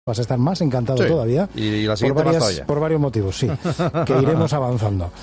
vas a estar más encantado todavía. Y la siguiente más todavía. Por varios motivos, sí, que iremos avanzando.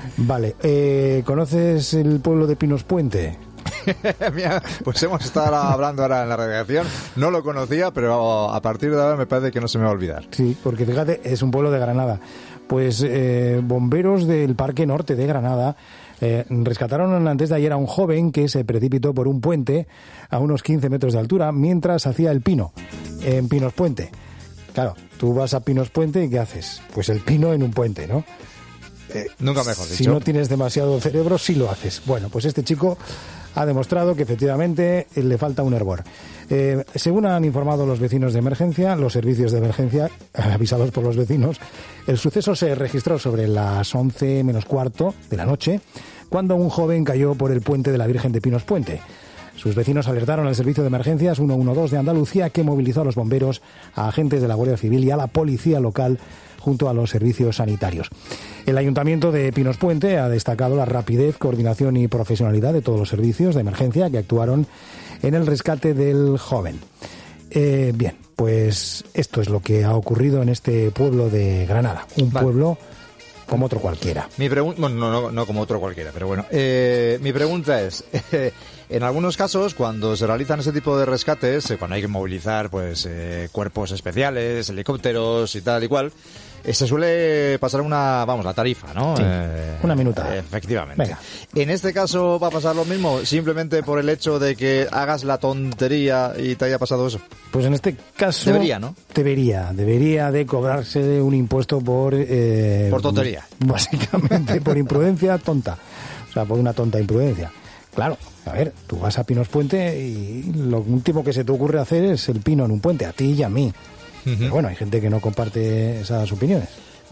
Vale, ¿conoces el pueblo de Pinos Puente? Mira, pues hemos estado hablando ahora en la redacción, no lo conocía, pero a partir de ahora me parece que no se me va a olvidar. Sí, porque fíjate, es un pueblo de Granada. Pues bomberos del Parque Norte de Granada rescataron antes de ayer a un joven que se precipitó por un puente a unos 15 metros de altura mientras hacía el pino en Pinos Puente. Claro, tú vas a Pinos Puente y ¿qué haces? Pues el pino en un puente, ¿no? Nunca mejor dicho. Si no tienes demasiado cerebro, sí lo haces. Bueno, pues este chico ha demostrado que efectivamente le falta un hervor. Según han informado los vecinos de emergencia, los servicios de emergencia, avisados por los vecinos, el suceso se registró sobre las 11 menos cuarto de la noche, cuando un joven cayó por el puente de la Virgen de Pinos Puente. Sus vecinos alertaron al servicio de emergencias 112 de Andalucía, que movilizó a los bomberos, a agentes de la Guardia Civil y a la policía local, junto a los servicios sanitarios. El Ayuntamiento de Pinos Puente ha destacado la rapidez, coordinación y profesionalidad de todos los servicios de emergencia que actuaron en el rescate del joven. Bien, pues esto es lo que ha ocurrido en este pueblo de Granada, un pueblo como otro cualquiera. Mi pregunta, bueno, no como otro cualquiera, pero bueno, mi pregunta es, en algunos casos, cuando se realizan ese tipo de rescates, cuando hay que movilizar pues cuerpos especiales, helicópteros y tal y cual, se suele pasar la tarifa, ¿no? Sí, una minuta. Efectivamente. Venga. En este caso va a pasar lo mismo, simplemente por el hecho de que hagas la tontería y te haya pasado eso. Pues en este caso... Debería, ¿no? Debería de cobrarse un impuesto por... por tontería. Básicamente, por imprudencia tonta. O sea, por una tonta imprudencia. Claro, a ver, tú vas a Pinos Puente y lo último que se te ocurre hacer es el pino en un puente, a ti y a mí. Pero bueno, hay gente que no comparte esas opiniones.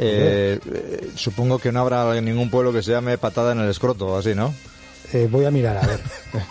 Supongo que no habrá ningún pueblo que se llame patada en el escroto, así, ¿no? Voy a mirar, a ver.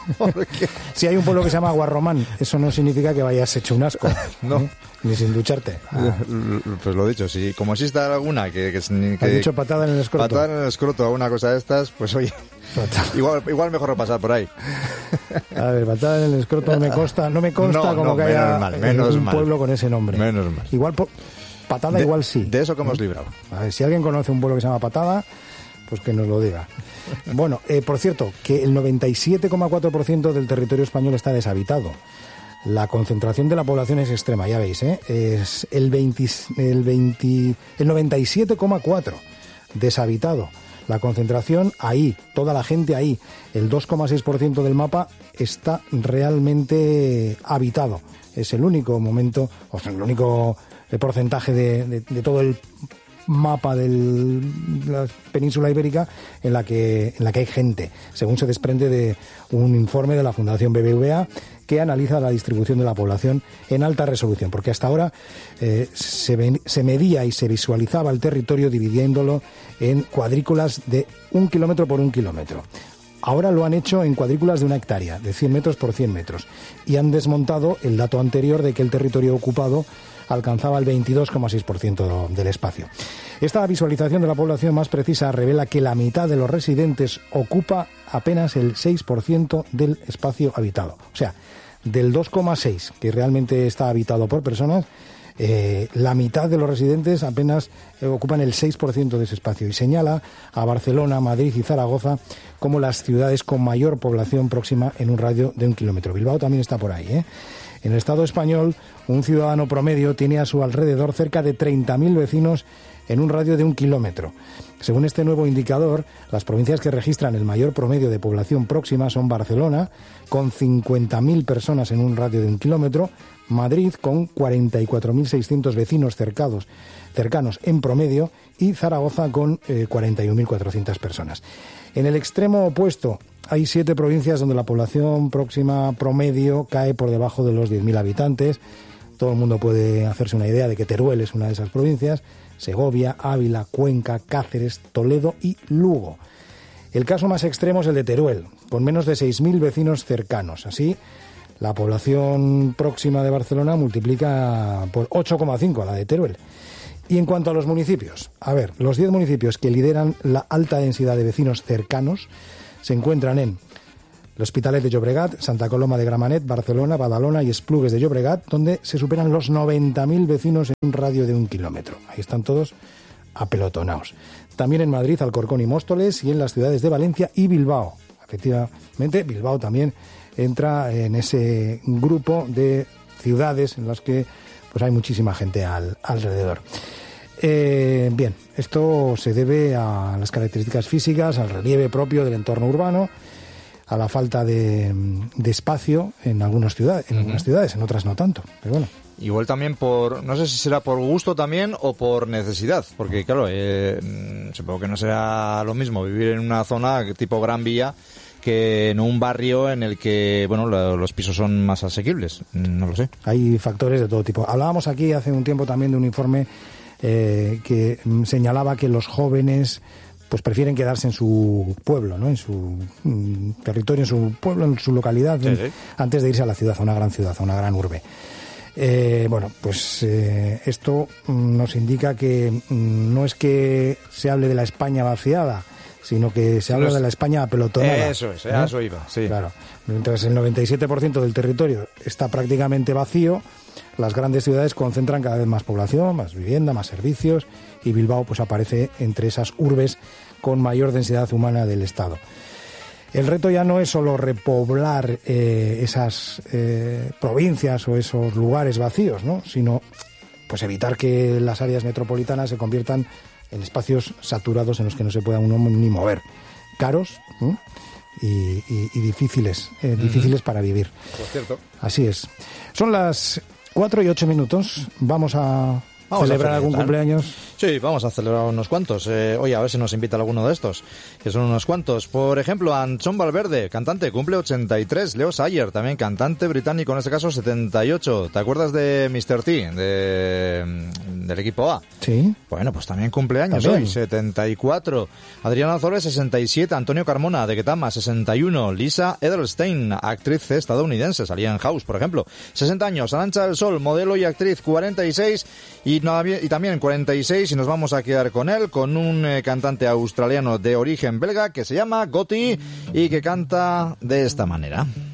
Si hay un pueblo que se llama Guarromán, eso no significa que vayas hecho un asco. No. Ni sin ducharte. Pues lo dicho, si como exista alguna que ¿Has dicho patada en el escroto? Patada en el escroto o una cosa de estas, pues oye, igual mejor repasar por ahí. A ver, patada en el escroto no me consta como que haya un pueblo con ese nombre. Menos mal. Igual patada igual sí. De eso que hemos librado. A ver, si alguien conoce un pueblo que se llama Patada, pues que nos lo diga. Bueno, por cierto, que el 97,4% del territorio español está deshabitado. La concentración de la población es extrema, ya veis, es el 97,4% deshabitado. La concentración ahí, toda la gente ahí. El 2,6% del mapa está realmente habitado. Es el único momento, o sea, el único porcentaje de todo el mapa de la península ibérica en la que hay gente, según se desprende de un informe de la Fundación BBVA que analiza la distribución de la población en alta resolución, porque hasta ahora se medía y se visualizaba el territorio dividiéndolo en cuadrículas de 1 kilómetro por 1 kilómetro. Ahora lo han hecho en cuadrículas de 1 hectárea, de 100 metros por 100 metros, y han desmontado el dato anterior de que el territorio ocupado alcanzaba el 22,6% del espacio. Esta visualización de la población más precisa revela que la mitad de los residentes ocupa apenas el 6% del espacio habitado. O sea, del 2,6% que realmente está habitado por personas, la mitad de los residentes apenas ocupan el 6% de ese espacio, y señala a Barcelona, Madrid y Zaragoza como las ciudades con mayor población próxima en un radio de 1 kilómetro. Bilbao también está por ahí, En el Estado español, un ciudadano promedio tiene a su alrededor cerca de 30.000 vecinos en un radio de 1 kilómetro. Según este nuevo indicador, las provincias que registran el mayor promedio de población próxima son Barcelona, con 50.000 personas en un radio de 1 kilómetro, Madrid, con 44.600 vecinos cercanos en promedio, y Zaragoza, con 41.400 personas. En el extremo opuesto, hay 7 provincias donde la población próxima promedio cae por debajo de los 10.000 habitantes. Todo el mundo puede hacerse una idea de que Teruel es una de esas provincias: Segovia, Ávila, Cuenca, Cáceres, Toledo y Lugo. El caso más extremo es el de Teruel, con menos de 6.000 vecinos cercanos. Así, la población próxima de Barcelona multiplica por 8,5 a la de Teruel. Y en cuanto a los municipios, a ver, los 10 municipios que lideran la alta densidad de vecinos cercanos se encuentran en L'Hospitalet de Llobregat, Santa Coloma de Gramenet, Barcelona, Badalona y Esplugues de Llobregat, donde se superan los 90.000 vecinos en un radio de 1 kilómetro. Ahí están todos apelotonados. También en Madrid, Alcorcón y Móstoles, y en las ciudades de Valencia y Bilbao. Efectivamente, Bilbao también entra en ese grupo de ciudades en las que pues hay muchísima gente alrededor. Bien, esto se debe a las características físicas, al relieve propio del entorno urbano, a la falta de espacio en algunas ciudades, en otras no tanto, pero bueno. Igual también no sé si será por gusto también o por necesidad, porque claro, supongo que no será lo mismo vivir en una zona tipo Gran Vía que en un barrio en el que, bueno, los pisos son más asequibles, no lo sé. Hay factores de todo tipo. Hablábamos aquí hace un tiempo también de un informe que señalaba que los jóvenes pues prefieren quedarse en su pueblo, ¿no? En su territorio, en su pueblo, en su localidad, sí. Antes de irse a la ciudad, a una gran ciudad, a una gran urbe. Bueno, pues esto nos indica que no es que se hable de la España vaciada, sino que se habla de la España apelotonada. Eso es, a eso iba, sí. Claro. Mientras el 97% del territorio está prácticamente vacío, las grandes ciudades concentran cada vez más población, más vivienda, más servicios, y Bilbao pues aparece entre esas urbes con mayor densidad humana del Estado. El reto ya no es solo repoblar esas provincias o esos lugares vacíos, ¿no? Sino pues evitar que las áreas metropolitanas se conviertan en espacios saturados en los que no se pueda uno ni mover, caros y difíciles para vivir. Por cierto. Así es. Son las 4:08. Vamos a celebrar algún cumpleaños. Sí, vamos a celebrar unos cuantos. Oye, a ver si nos invita alguno de estos, que son unos cuantos. Por ejemplo, Anchón Valverde, cantante, cumple 83. Leo Sayer, también cantante británico, en este caso 78. ¿Te acuerdas de Mr. T, del equipo A? Sí. Bueno, pues también cumpleaños hoy, 74. Adriana Ozores, 67. Antonio Carmona, de Ketama, 61. Lisa Edelstein, actriz estadounidense, salía en House, por ejemplo. 60 años. Arantxa del Sol, modelo y actriz, 46. Y también 46, y nos vamos a quedar con él, con un cantante australiano de origen belga que se llama Gotti y que canta de esta manera.